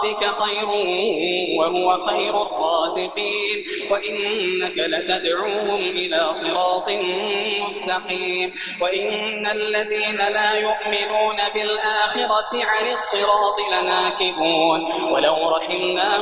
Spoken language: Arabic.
ربك خير وهو خير الرازقين وإنك لتدعوهم إلى صراط مستقيم وإن الذين لا يؤمنون بالآخرة عن الصراط لناكبون ولو رحمناهم